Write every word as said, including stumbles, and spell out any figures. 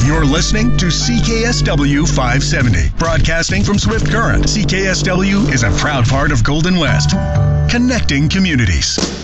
You're listening to C K S W five seventy, broadcasting from Swift Current. C K S W is a proud part of Golden West, connecting communities.